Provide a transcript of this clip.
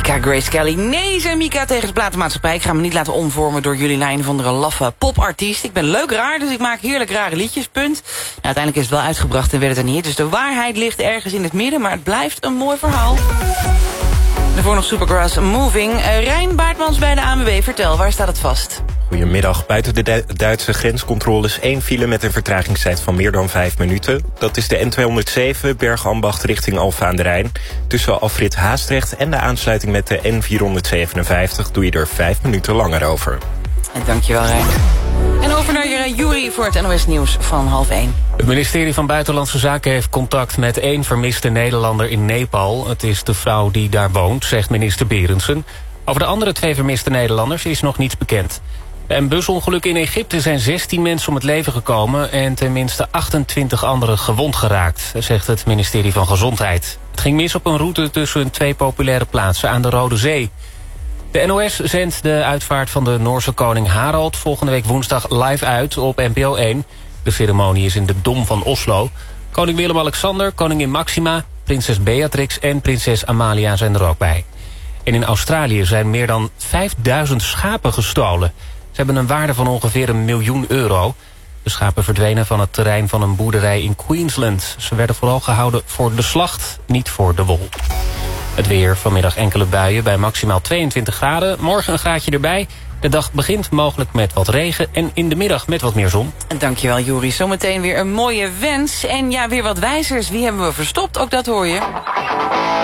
Mika, Grace Kelly. Nee, zei Mika tegen de platenmaatschappij. Ik ga me niet laten omvormen door jullie naar een of andere laffe popartiest. Ik ben leuk raar, dus ik maak heerlijk rare liedjes, punt. Nou, uiteindelijk is het wel uitgebracht en werd het er niet. Dus de waarheid ligt ergens in het midden, maar het blijft een mooi verhaal. Daarvoor nog Supergrass Moving. Rijn Baartmans bij de ANWB. Vertel, waar staat het vast? Goedemiddag. Buiten de Duitse grenscontroles 1 file met een vertragingstijd van meer dan 5 minuten. Dat is de N207 Bergambacht richting Alphen aan de Rijn. Tussen afrit Haastrecht en de aansluiting met de N457 doe je er 5 minuten langer over. En dankjewel, Rijn. En over naar Juri voor het NOS Nieuws van 12:30. Het ministerie van Buitenlandse Zaken heeft contact met 1 vermiste Nederlander in Nepal. Het is de vrouw die daar woont, zegt minister Berendsen. Over de andere 2 vermiste Nederlanders is nog niets bekend. Bij een busongeluk in Egypte zijn 16 mensen om het leven gekomen en tenminste 28 anderen gewond geraakt, zegt het ministerie van Gezondheid. Het ging mis op een route tussen 2 populaire plaatsen aan de Rode Zee. De NOS zendt de uitvaart van de Noorse koning Harald volgende week woensdag live uit op NPO 1. De ceremonie is in de Dom van Oslo. Koning Willem-Alexander, koningin Maxima, prinses Beatrix en prinses Amalia zijn er ook bij. En in Australië zijn meer dan 5000 schapen gestolen. Ze hebben een waarde van ongeveer €1 miljoen. De schapen verdwenen van het terrein van een boerderij in Queensland. Ze werden vooral gehouden voor de slacht, niet voor de wol. Het weer, vanmiddag enkele buien bij maximaal 22 graden. Morgen een graadje erbij. De dag begint mogelijk met wat regen en in de middag met wat meer zon. Dankjewel, Juri. Zometeen weer een mooie wens. En ja, weer wat wijzers. Wie hebben we verstopt? Ook dat hoor je.